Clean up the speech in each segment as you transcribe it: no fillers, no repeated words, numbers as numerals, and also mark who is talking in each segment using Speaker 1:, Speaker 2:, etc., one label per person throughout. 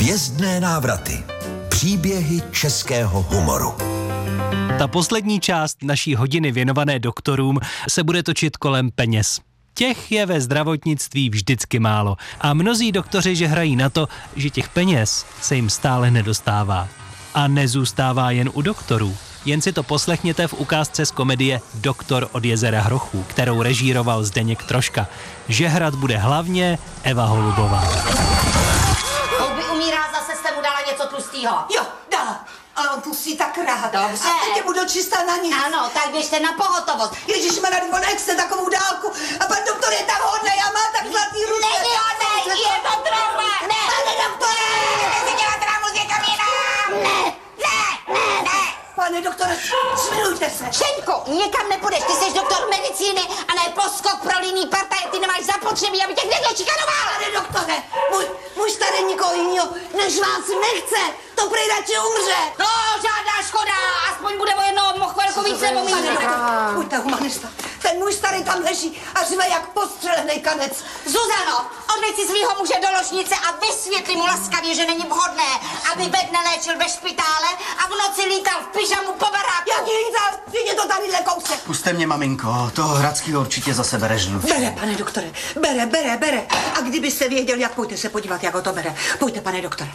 Speaker 1: Hvězdné návraty. Příběhy českého humoru.
Speaker 2: Ta poslední část naší hodiny věnované doktorům se bude točit kolem peněz. Těch je ve zdravotnictví vždycky málo a mnozí doktoři žehrají na to, že těch peněz se jim stále nedostává. A nezůstává jen u doktorů. Jen si to poslechněte v ukázce z komedie Doktor od jezera Hrochů, kterou režíroval Zdeněk Troška. Žehrat bude hlavně Eva Holubová.
Speaker 3: Houby umírá, zase jste mu dala něco tlustýho.
Speaker 4: Jo, dala. Ale on tlustý tak rád.
Speaker 3: Dobře.
Speaker 4: A teď budu čistá na nic.
Speaker 3: Ano, tak běžte na pohotovost.
Speaker 4: Ježišmarja, on nechce takovou dálku. A pan doktor je tak hodnej a má tak zlatý ruce.
Speaker 3: Není hodnej, je to troma. Ne.
Speaker 4: Pane doktore!
Speaker 3: Nechci dělat rámu s někam jinam. Ne.
Speaker 4: Pane doktore, smilujte se.
Speaker 3: Šeňko, někam nepůjdeš, ty jsi doktor medicíny a ne poskok pro líný partaj, ty nemáš zapotřebí, aby tě někdo šikanoval.
Speaker 4: Pane doktore, můj starý nikoho jinýho než vás nechce. To prej radši umře.
Speaker 3: No, žádná škoda, aspoň bude o jednoho mochvelku víc nebo míň.
Speaker 4: Buďte humanista. Ten můj starý tam leží a řve jak postřelený kanec.
Speaker 3: Zuzano, odveď si svýho muže do ložnice a vysvětli mu laskavě, že není vhodné, aby bed neléčil ve špitále a v noci lítal v pyžamu po baráku.
Speaker 4: Jak lítal? Vidě to tadyhle kousek.
Speaker 5: Puste mě, maminko, toho Hradskýho určitě zase bere žluč.
Speaker 4: Bere, pane doktore, bere. A kdybyste věděl, jak, pojďte se podívat, jak ho to bere. Pojďte, pane doktore.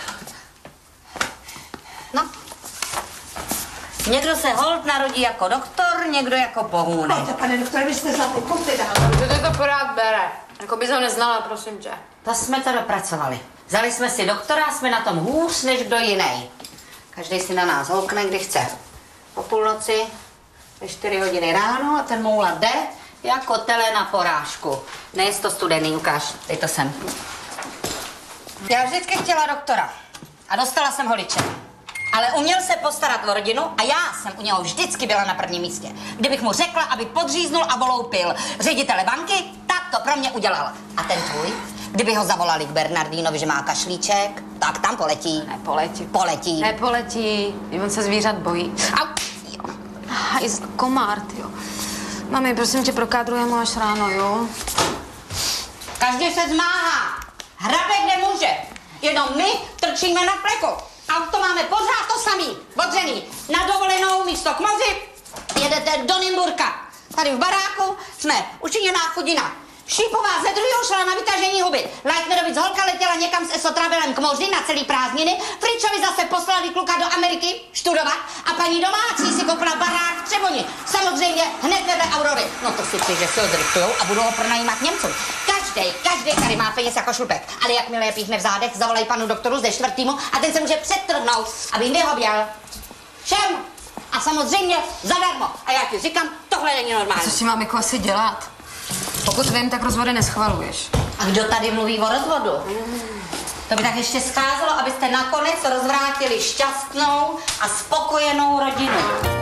Speaker 3: No. Někdo se holt narodí jako doktor, někdo jako pohůnek.
Speaker 4: Pojďte, pane doktore, vy jste zlatý, pojďte dál.
Speaker 6: Že to pořád bere. Jako bys ho neznala, prosím tě.
Speaker 3: To jsme to dopracovali. Vzali jsme si doktora, jsme na tom hůř než kdo jiný. Každý si na nás houkne, kdy chce. Po půlnoci, ve 4 hodiny ráno a ten moula jde jako tele na porážku. Nejsi to studený, ukáž, dej to sem. Já vždycky chtěla doktora a dostala jsem holiče. Ale uměl se postarat o rodinu a já jsem u něho vždycky byla na prvním místě. Kdybych mu řekla, aby podříznul a voloupil ředitele banky, tak to pro mě udělal. A ten tvůj? Kdyby ho zavolali k Bernardínovi, že má kašlíček, tak tam poletí. Poletí.
Speaker 6: Nepoletí. On se zvířat bojí.
Speaker 3: Au.
Speaker 6: I komár, jo. Mami, prosím tě, prokádrujem ho až ráno, jo?
Speaker 3: Každý se zmáhá. Hrabe, kde může. Jenom my trčíme na pleku. Auto máme pořád to samý, odřený. Na dovolenou místo k moři jedete do Nymburka. Tady v baráku jsme učiněná chudina. Šípová ze druhého šla na vytažení huby. Leitnerovic holka letěla někam s Esotravelem k moři na celý prázdniny. Fričovi zase poslali kluka do Ameriky študovat a paní domácí si koupila barák v Třeboni. Samozřejmě hned vedle Aurory. No to si přeji, že si ho zrychlujou a budou ho pronajímat Němcům. Každý tady má peněz jako šlupek. Ale jakmile je píchne v zádech, zavolají panu doktoru ze čtvrtýmu a ten se může přetrhnout, aby jim vyhověl. Všem. A samozřejmě zadarmo. A já ti říkám, tohle není normální.
Speaker 6: Co si mám jako asi dělat? Pokud vím, tak rozvody neschvaluješ.
Speaker 3: A kdo tady mluví o rozvodu? To by tak ještě scházelo, abyste nakonec rozvrátili šťastnou a spokojenou rodinu.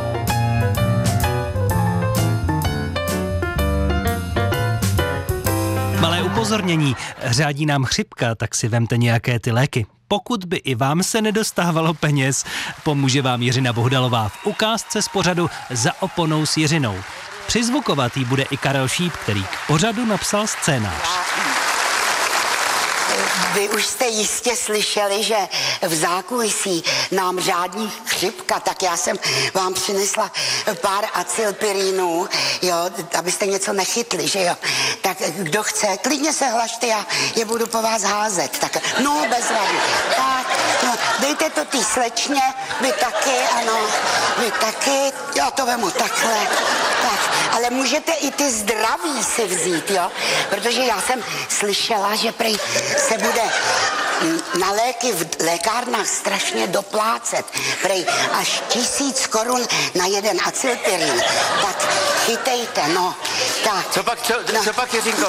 Speaker 2: Malé upozornění, řádí nám chřipka, tak si vemte nějaké ty léky. Pokud by i vám se nedostávalo peněz, pomůže vám Jiřina Bohdalová v ukázce z pořadu Za oponou s Jiřinou. Přizvukovat jí bude i Karel Šíp, který k pořadu napsal scénář.
Speaker 7: Vy už jste jistě slyšeli, že v zákulisí nám řádí chřipka, tak já jsem vám přinesla pár acylpirínů, jo, abyste něco nechytli, že jo. Tak kdo chce, klidně se hlašte, já je budu po vás házet. Tak, no, bez rady. Tak, no, dejte to ty slečně, vy taky, ano, vy taky, já to vemu takhle. Tak, ale můžete i ty zdraví si vzít, jo, protože já jsem slyšela, že prej se bude na léky v lékárnách strašně doplácet. Prej až 1000 korun na jeden acylpirin. Tak chytejte, no. Tak.
Speaker 5: Co pak, Jiřinko?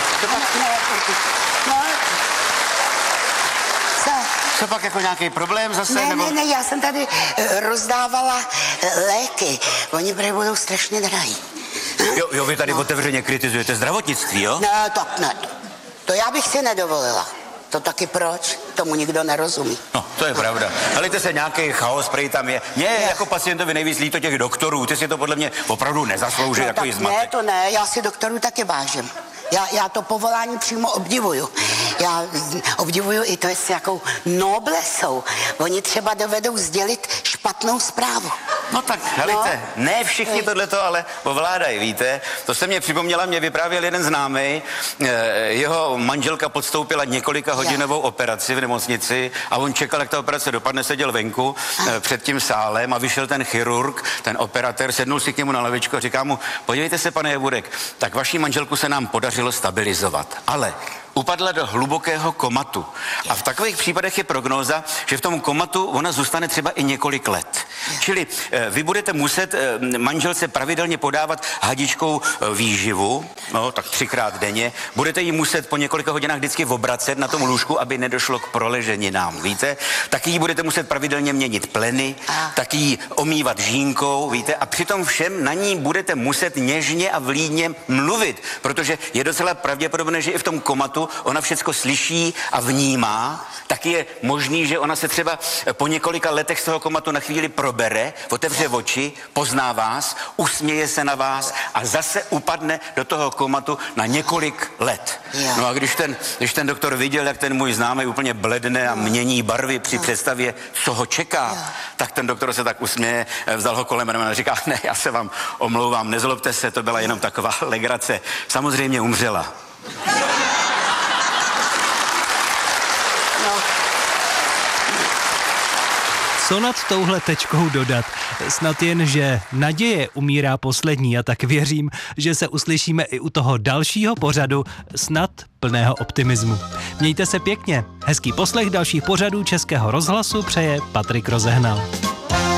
Speaker 5: Co pak, jako nějaký problém zase?
Speaker 7: Ne, já jsem tady rozdávala léky. Oni prej budou strašně drahý.
Speaker 5: Jo, vy tady otevřeně kritizujete zdravotnictví, jo?
Speaker 7: Ne, tak ne. To já bych si nedovolila. To taky proč? Tomu nikdo nerozumí.
Speaker 5: No, to je pravda. Helejte se, nějaký chaos prej tam je. Mně jako pacientovi nejvíc líto těch doktorů. Ty si to podle mě opravdu nezaslouží, jako zmatek.
Speaker 7: Ne, to ne, já si doktorů taky vážím. Já to povolání přímo obdivuju. Já obdivuju i to, s jakou noblesou. Oni třeba dovedou sdělit špatnou zprávu.
Speaker 5: No tak, helejte, ne všichni tohleto ale ovládají, víte? To se mě připomněla, mě vyprávěl jeden známý, jeho manželka podstoupila několika hodinovou operaci v nemocnici a on čekal, jak ta operace dopadne, seděl venku před tím sálem a vyšel ten chirurg, ten operatér, sednul si k němu na lavičku a říká mu, podívejte se, pane Jeburek, tak vaší manželku se nám podařilo stabilizovat, ale upadla do hlubokého komatu. A v takových případech je prognóza, že v tom komatu ona zůstane třeba i několik let. Čili vy budete muset manželce pravidelně podávat hadičkou výživu, no tak 3krát denně. Budete ji muset po několika hodinách vždycky obracet na tom lůžku, aby nedošlo k proleženinám, víte? Taky jí budete muset pravidelně měnit pleny, taky ji omývat žínkou, víte? A přitom všem na ní budete muset něžně a vlídně mluvit, protože je docela pravděpodobné, že i v tom komatu ona všecko slyší a vnímá, tak je možný, že ona se třeba po několika letech z toho komatu na chvíli probere, otevře oči, pozná vás, usměje se na vás a zase upadne do toho komatu na několik let. No a když ten doktor viděl, jak ten můj známý úplně bledne a mění barvy při představě, co ho čeká, tak ten doktor se tak usměje, vzal ho kolem ramena a říká, ne, já se vám omlouvám, nezlobte se, to byla jenom taková legrace. Samozřejmě umřela.
Speaker 2: Co nad touhle tečkou dodat? Snad jen, že naděje umírá poslední a tak věřím, že se uslyšíme i u toho dalšího pořadu, snad plného optimismu. Mějte se pěkně. Hezký poslech dalších pořadů Českého rozhlasu přeje Patrik Rozehnal.